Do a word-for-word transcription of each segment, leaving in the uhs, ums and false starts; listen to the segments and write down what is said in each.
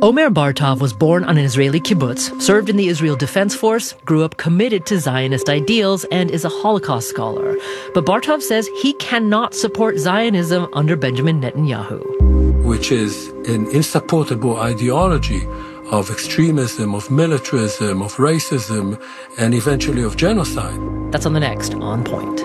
Omer Bartov was born on an Israeli kibbutz, served in the Israel Defense Force, grew up committed to Zionist ideals, and is a Holocaust scholar. But Bartov says he cannot support Zionism under Benjamin Netanyahu. Which is an insupportable ideology of extremism, of militarism, of racism, and eventually of genocide. That's on the next On Point.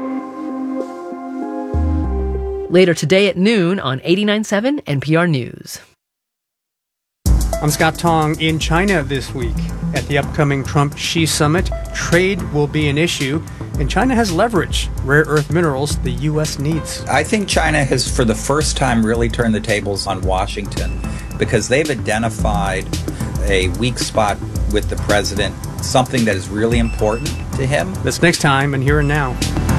Later today at noon on eighty-nine point seven N P R News. I'm Scott Tong. In China this week at the upcoming Trump-Xi summit, trade will be an issue, and China has leverage, rare earth minerals the U S needs. I think China has, for the first time, really turned the tables on Washington because they've identified a weak spot with the president, something that is really important to him. That's next time and Here and Now.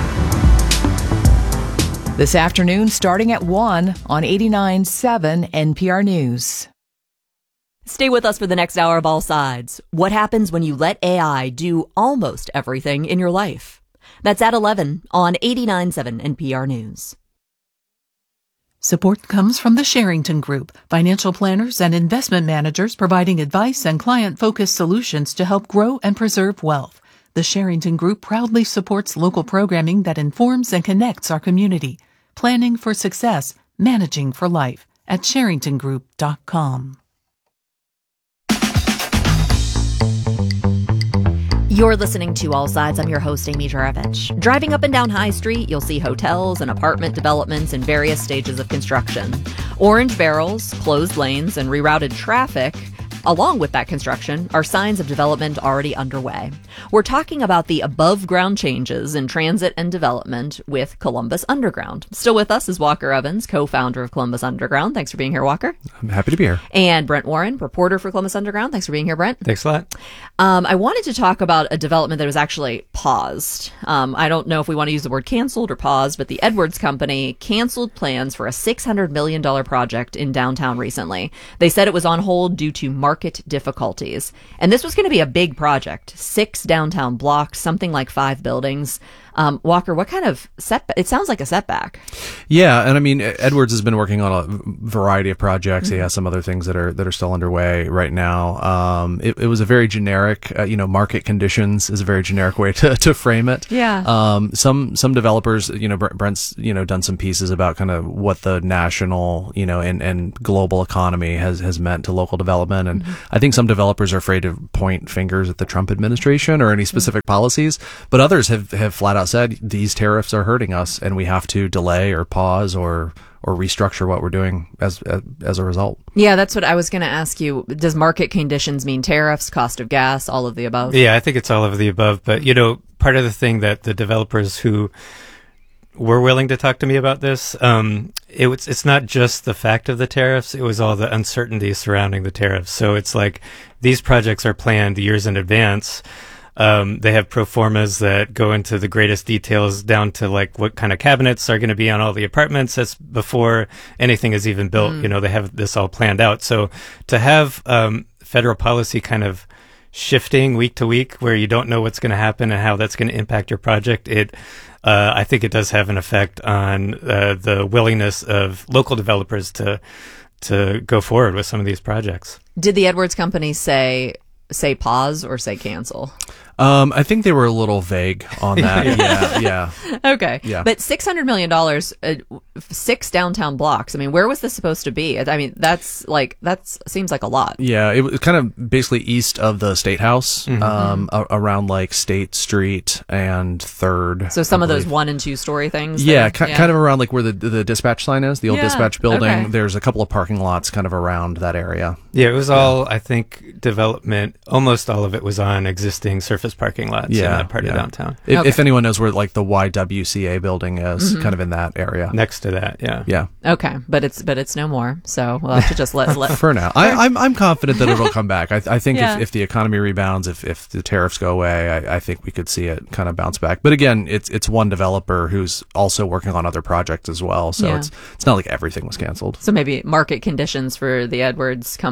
This afternoon, starting at one on eighty-nine point seven N P R News. Stay with us for the next hour of All Sides. What happens when you let A I do almost everything in your life? That's at eleven on eighty-nine point seven N P R News. Support comes from the Sherrington Group, financial planners and investment managers providing advice and client-focused solutions to help grow and preserve wealth. The Sherrington Group proudly supports local programming that informs and connects our community. Planning for success, managing for life at sherrington group dot com. You're listening to All Sides. I'm your host, Amy Juravich. Driving up and down High Street, you'll see hotels and apartment developments in various stages of construction. Orange barrels, closed lanes, and rerouted traffic, along with that construction, are signs of development already underway. We're talking about the above-ground changes in transit and development with Columbus Underground. Still with us is Walker Evans, co-founder of Columbus Underground. Thanks for being here, Walker. I'm happy to be here. And Brent Warren, reporter for Columbus Underground. Thanks for being here, Brent. Thanks a lot. Um, I wanted to talk about a development that was actually paused. Um, I don't know if we want to use the word canceled or paused, but the Edwards Company canceled plans for a six hundred million dollars project in downtown recently. They said it was on hold due to market difficulties. And this was going to be a big project, six downtown blocks, something like five buildings. Um, Walker, what kind of setback? It sounds like a setback. Yeah, and I mean, Edwards has been working on a variety of projects. Mm-hmm. He has some other things that are that are still underway right now. Um, it, it was a very generic, uh, you know, market conditions is a very generic way to, to frame it. Yeah. Um, some some developers, you know, Brent's, you know, done some pieces about kind of what the national, you know, and, and global economy has, has meant to local development. And mm-hmm. I think some developers are afraid to point fingers at the Trump administration or any specific mm-hmm. policies, but others have, have flat out said these tariffs are hurting us and we have to delay or pause or or restructure what we're doing as as, as a result. Yeah, that's what I was going to ask you. Does market conditions mean tariffs, cost of gas, all of the above? Yeah, I think it's all of the above. But, you know, part of the thing that the developers who were willing to talk to me about this, um, it was, it's not just the fact of the tariffs, it was all the uncertainty surrounding the tariffs. So it's like these projects are planned years in advance. Um, they have pro formas that go into the greatest details down to like what kind of cabinets are going to be on all the apartments. That's before anything is even built. Mm. You know, they have this all planned out. So to have um, federal policy kind of shifting week to week where you don't know what's going to happen and how that's going to impact your project, it uh, I think it does have an effect on uh, the willingness of local developers to to go forward with some of these projects. Did the Edwards Company say say pause or say cancel? Um, I think they were a little vague on that. yeah, yeah. Okay. Yeah. But six hundred million dollars, uh, six downtown blocks. I mean, where was this supposed to be? I mean, that's like, that seems like a lot. Yeah, it was kind of basically east of the State House, mm-hmm. um, a- around like State Street and Third. So some of those one and two story things? Yeah, ca- yeah, kind of around like where the the dispatch sign is, the old yeah. dispatch building. Okay. There's a couple of parking lots kind of around that area. Yeah, it was all, yeah. I think, development, almost all of it was on existing surface parking lots yeah, in that part yeah. of downtown. If, okay. if anyone knows where like the Y W C A building is, mm-hmm. kind of in that area. Next to that, yeah. Yeah. Okay, but it's but it's no more, so we'll have to just let... let For now. I, I'm I'm confident that it'll come back. I, I think yeah. if, if the economy rebounds, if, if the tariffs go away, I, I think we could see it kind of bounce back. But again, it's it's one developer who's also working on other projects as well, so yeah. it's it's not like everything was canceled. So maybe market conditions for the Edwards Company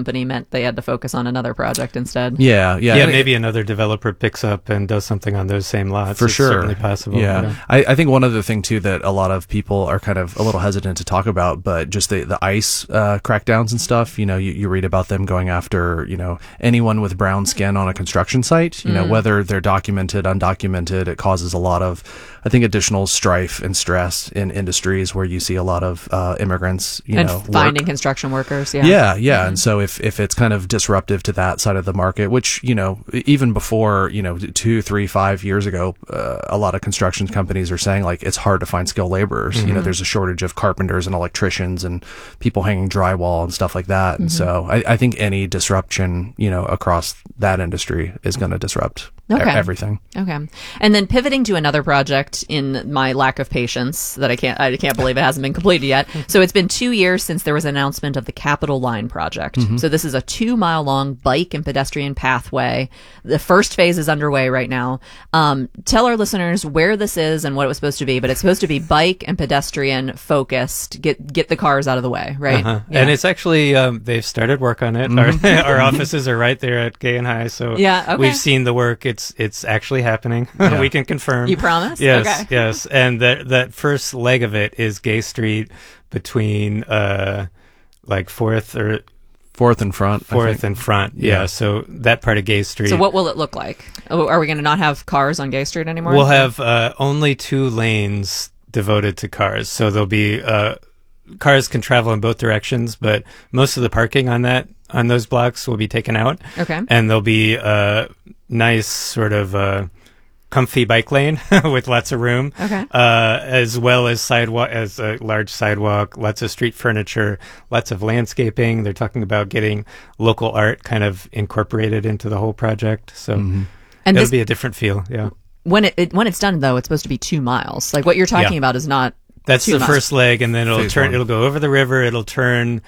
company meant they had to focus on another project instead. Yeah, yeah. Yeah, And maybe another developer picks up and does something on those same lots. For It's sure. certainly possible. Yeah. Yeah. I, I think one other thing, too, that a lot of people are kind of a little hesitant to talk about, but just the, the ICE uh, crackdowns and stuff, you know, you, you read about them going after, you know, anyone with brown skin on a construction site, you know, whether they're documented, undocumented, it causes a lot of, I think, additional strife and stress in industries where you see a lot of uh, immigrants, you and know, finding work. construction workers. Yeah. Yeah, yeah. And so if, if it's kind of disruptive to that side of the market, which, you know, even before, you know, two, three, five years ago, uh, a lot of construction companies are saying, like, it's hard to find skilled laborers. Mm-hmm. You know, there's a shortage of carpenters and electricians and people hanging drywall and stuff like that. Mm-hmm. And so I, I think any disruption, you know, across that industry is going to disrupt Okay. everything. Okay. And then pivoting to another project in my lack of patience that I can't, I can't believe it hasn't been completed yet. So it's been two years since there was an announcement of the Capitol Line project. Mm-hmm. So this is a two mile long bike and pedestrian pathway. The first phase is underway right now. Um, tell our listeners where this is and what it was supposed to be, but it's supposed to be bike and pedestrian focused. Get, get the cars out of the way, right? Uh-huh. Yeah. And it's actually, um, they've started work on it. Mm-hmm. Our, our offices are right there at Gay and High. So Yeah, okay. we've seen the work. It's It's it's actually happening. Yeah. We can confirm. You promise? Yes, Okay. yes. And that that first leg of it is Gay Street between uh like Fourth or Fourth and front. I Fourth think. and Front. Yeah. Yeah. So that part of Gay Street. So what will it look like? Oh, are we going to not have cars on Gay Street anymore? We'll have uh, only two lanes devoted to cars. So there'll be uh, cars can travel in both directions, but most of the parking on that on those blocks will be taken out. Okay. And there'll be a nice sort of uh, comfy bike lane with lots of room. Okay. Uh, as well as sidewalk, as a large sidewalk, lots of street furniture, lots of landscaping. They're talking about getting local art kind of incorporated into the whole project. So Mm-hmm. And it'll this, be a different feel. Yeah. when it, it when it's done though, it's supposed to be two miles. Like what you're talking Yeah. about is not. That's two the miles. first leg, and then it'll Phase turn. one. It'll go over the river. It'll turn,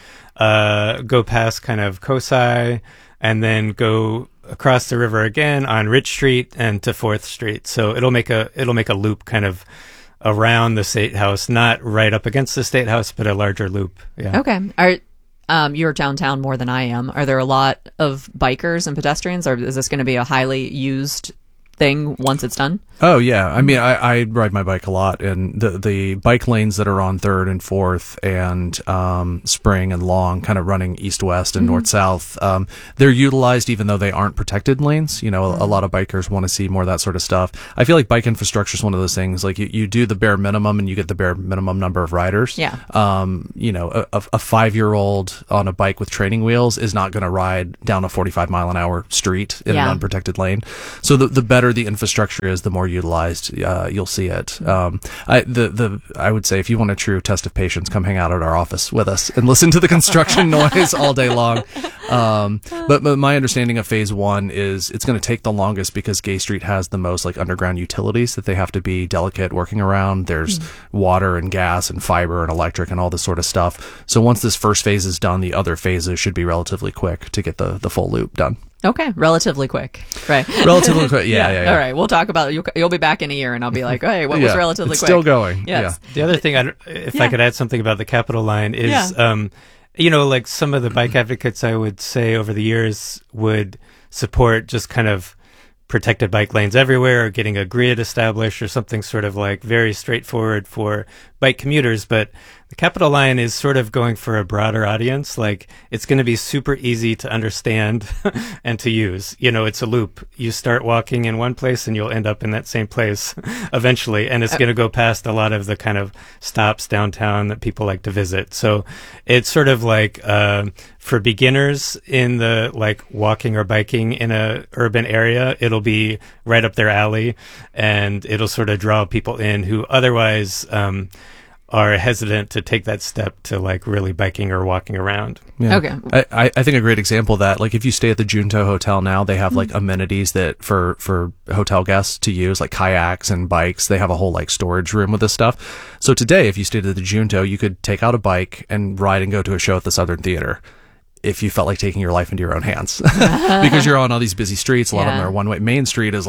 uh, go past kind of Kosai, and then go across the river again on Rich Street and to Fourth Street. So it'll make a it'll make a loop kind of around the State House, not right up against the State House, but a larger loop. Yeah. Okay. Are um you're downtown more than I am. Are there a lot of bikers and pedestrians, or is this going to be a highly used thing once it's done? Oh yeah, I mean, I, I ride my bike a lot, and the the bike lanes that are on Third and Fourth and um, Spring and Long, kind of running east west and Mm-hmm. north south, um, they're utilized even though they aren't protected lanes. You know, a, a lot of bikers want to see more of that sort of stuff. I feel like bike infrastructure is one of those things. Like you, you do the bare minimum, and you get the bare minimum number of riders. Yeah. Um, you know, a, a a five year old on a bike with training wheels is not going to ride down a forty-five mile an hour street in Yeah. an unprotected lane. So the the better the infrastructure is, the more utilized uh, you'll see it. Um, I, the the I would say if you want a true test of patience, come hang out at our office with us and listen to the construction noise all day long. Um, but, but my understanding of phase one is it's going to take the longest because Gay Street has the most like underground utilities that they have to be delicate working around. There's mm. water and gas and fiber and electric and all this sort of stuff. So once this first phase is done, the other phases should be relatively quick to get the, the full loop done. Okay, relatively quick, right? Relatively quick, yeah, yeah, yeah, yeah. All right, we'll talk about it. You'll, you'll be back in a year, and I'll be like, hey, what yeah, was relatively it's quick? Still going. Yes. Yeah. The other thing, I, if Yeah. I could add something about the Capitol Line, is, Yeah. um, you know, like some of the bike advocates, I would say over the years would support just kind of protected bike lanes everywhere, or getting a grid established, or something sort of like very straightforward for bike commuters. But the Capitol Line is sort of going for a broader audience. Like, it's going to be super easy to understand and to use. You know, it's a loop. You start walking in one place and you'll end up in that same place eventually. And it's going to go past a lot of the kind of stops downtown that people like to visit. So it's sort of like, uh, for beginners in the like walking or biking in a urban area, it'll be right up their alley, and it'll sort of draw people in who otherwise, um, are hesitant to take that step to like really biking or walking around. Yeah. Okay. I, I think a great example of that, like if you stay at the Junto Hotel now, they have like amenities that for, for hotel guests to use, like kayaks and bikes. They have a whole like storage room with this stuff. So today, if you stayed at the Junto, you could take out a bike and ride and go to a show at the Southern Theater if you felt like taking your life into your own hands. Because you're on all these busy streets. A lot of Yeah. them are one way. Main Street is like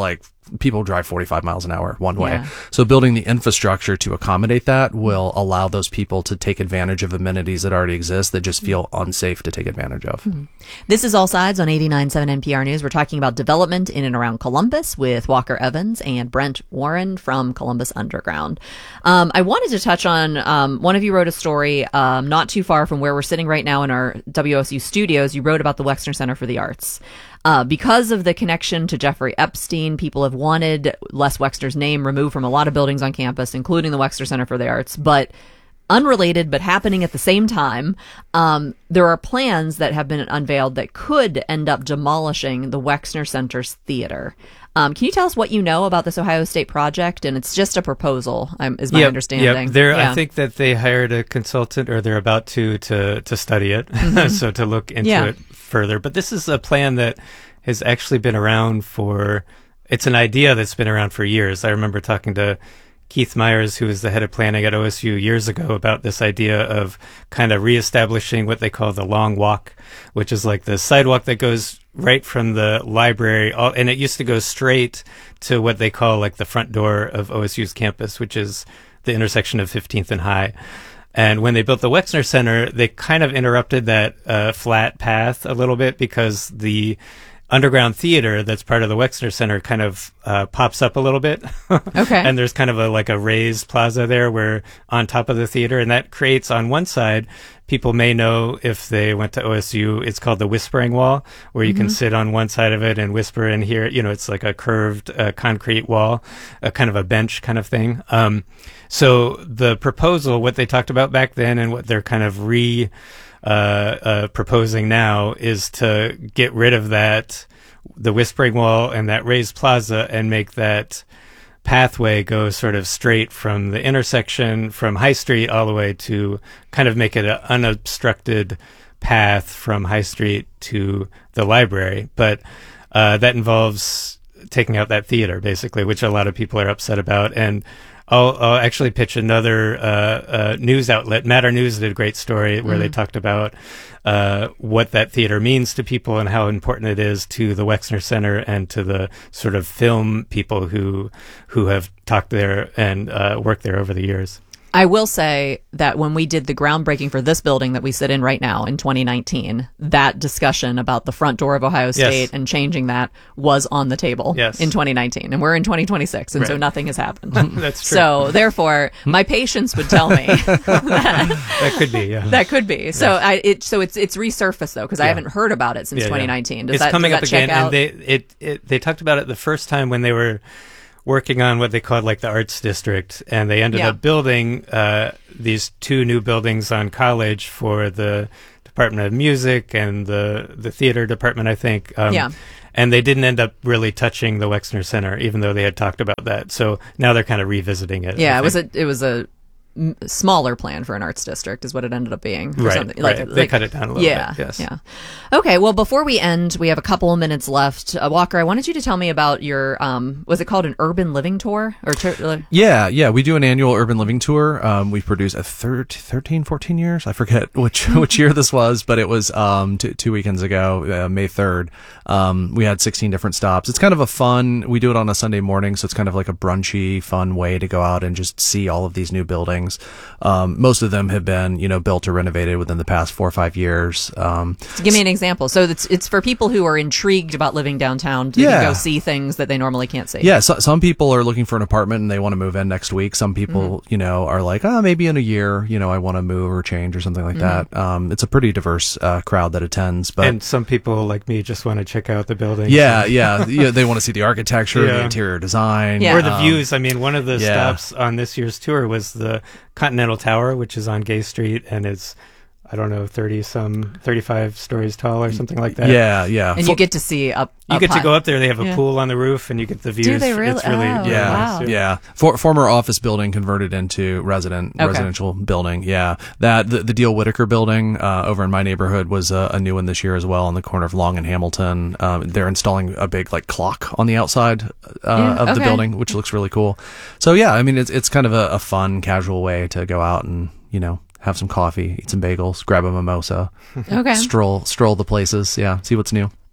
people drive forty-five miles an hour one way. Yeah. So building the infrastructure to accommodate that will allow those people to take advantage of amenities that already exist that just feel unsafe to take advantage of. Mm-hmm. This is All Sides on eighty-nine point seven N P R News. We're talking about development in and around Columbus with Walker Evans and Brent Warren from Columbus Underground. Um, I wanted to touch on, um, one of you wrote a story um, not too far from where we're sitting right now in our W S U studios. You wrote about the Wexner Center for the Arts. Uh, because of the connection to Jeffrey Epstein, people have wanted Les Wexner's name removed from a lot of buildings on campus, including the Wexner Center for the Arts. But unrelated, but happening at the same time, um, there are plans that have been unveiled that could end up demolishing the Wexner Center's theater. Um, can you tell us what you know about this Ohio State project? And it's just a proposal, um, is my yep, understanding. Yep. They're, yeah. I think that they hired a consultant, or they're about to to to study it, mm-hmm. so to look into yeah. it further. But this is a plan that has actually been around for. It's an idea that's been around for years. I remember talking to Keith Myers, who was the head of planning at O S U years ago, about this idea of kind of reestablishing what they call the long walk, which is like the sidewalk that goes right from the library, all, and it used to go straight to what they call like the front door of O S U's campus, which is the intersection of fifteenth and High. And when they built the Wexner Center, they kind of interrupted that uh, flat path a little bit, because the underground theater that's part of the Wexner Center kind of uh, pops up a little bit. Okay. And there's kind of a like a raised plaza there where on top of the theater, and that creates on one side, people may know if they went to O S U, it's called the Whispering Wall, where you mm-hmm. can sit on one side of it and whisper and hear, you know, it's like a curved uh, concrete wall, a kind of a bench kind of thing. Um, so the proposal, what they talked about back then and what they're kind of re Uh, uh, proposing now is to get rid of that, the Whispering Wall and that raised plaza, and make that pathway go sort of straight from the intersection from High Street all the way to kind of make it an unobstructed path from High Street to the library. But uh, that involves taking out that theater, basically, which a lot of people are upset about. And I'll, I'll actually pitch another uh, uh, news outlet. Matter News did a great story where mm. they talked about uh, what that theater means to people and how important it is to the Wexner Center and to the sort of film people who who have talked there and uh, worked there over the years. I will say that when we did the groundbreaking for this building that we sit in right now in twenty nineteen, that discussion about the front door of Ohio State yes. and changing that was on the table yes. in twenty nineteen. And we're in twenty twenty-six, and right. so nothing has happened. That's true. So therefore, my patience would tell me that, that could be, yeah. That could be. So yes. I, it, so it's it's resurfaced, though, because yeah. I haven't heard about it since yeah, twenty nineteen. Does Does it's that, coming does up that check again, out? and they, it, it, they talked about it the first time when they were working on what they called like the arts district, and they ended yeah. up building uh, these two new buildings on College for the Department of Music and the the theater department, I think. Um, yeah. And they didn't end up really touching the Wexner Center, even though they had talked about that. So now they're kind of revisiting it. Yeah, it was a it was a m- smaller plan for an arts district, is what it ended up being. Or right, something. Like, right. like, they cut it down a little yeah, bit. Yes. Yeah. Okay. Well, before we end, we have a couple of minutes left. Uh, Walker, I wanted you to tell me about your um, was it called an urban living tour or? Ter- yeah, yeah. We do an annual urban living tour. Um, we've produced a thir- thirteen, fourteen years. I forget which which year this was, but it was um t- two weekends ago, uh, May third. Um, we had sixteen different stops. It's kind of a fun. We do it on a Sunday morning, so it's kind of like a brunchy, fun way to go out and just see all of these new buildings. Um, most of them have been, you know, built or renovated within the past four or five years. Um, so give me an example. So it's it's for people who are intrigued about living downtown to yeah. go see things that they normally can't see. Yeah, so, some people are looking for an apartment and they want to move in next week. Some people, mm-hmm. you know, are like, oh, maybe in a year, you know, I want to move or change or something like mm-hmm. that. Um, it's a pretty diverse uh, crowd that attends. But and some people like me just want to check out the building. Yeah, yeah, yeah. They want to see the architecture, yeah. the interior design, yeah. or the um, views. I mean, one of the yeah. stops on this year's tour was the Continental Tower, which is on Gay Street, and it's, I don't know, thirty some, thirty-five stories tall or something like that. Yeah, yeah. And you get to see up. You up get high. to go up there. They have a yeah. pool on the roof, and you get the views. Do they really? It's really, oh, really yeah, wow. nice. yeah. For, former office building converted into resident okay. residential building. Yeah, that the, the Deal Whitaker building uh, over in my neighborhood was uh, a new one this year as well on the corner of Long and Hamilton. Um, they're installing a big like clock on the outside uh, yeah, of okay. the building, which looks really cool. So yeah, I mean it's it's kind of a, a fun, casual way to go out and you know. Have some coffee, eat some bagels, grab a mimosa, okay. stroll, stroll the places. Yeah, see what's new.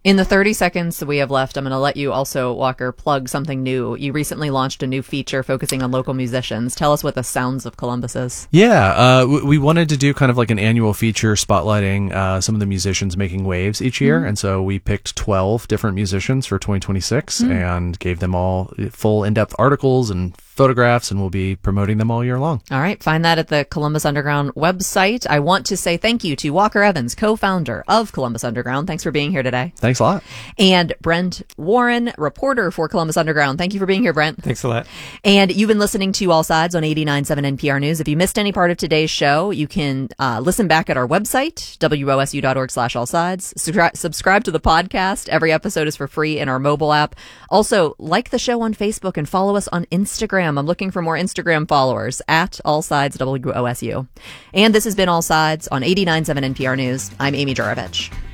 In the thirty seconds that we have left, I'm going to let you also, Walker, plug something new. You recently launched a new feature focusing on local musicians. Tell us what the Sounds of Columbus is. Yeah, uh, we wanted to do kind of like an annual feature spotlighting uh, some of the musicians making waves each year. Mm. And so we picked twelve different musicians for twenty twenty-six mm. and gave them all full in-depth articles and photographs, and we'll be promoting them all year long. All right. Find that at the Columbus Underground website. I want to say thank you to Walker Evans, co-founder of Columbus Underground. Thanks for being here today. Thanks a lot. And Brent Warren, reporter for Columbus Underground. Thank you for being here, Brent. Thanks a lot. And you've been listening to All Sides on eighty-nine point seven N P R News. If you missed any part of today's show, you can uh, listen back at our website, W O S U dot org slash all sides. Subscri- subscribe to the podcast. Every episode is for free in our mobile app. Also, like the show on Facebook and follow us on Instagram. I'm looking for more Instagram followers at All Sides W O S U. And this has been All Sides on eighty-nine point seven N P R News. I'm Amy Juravich.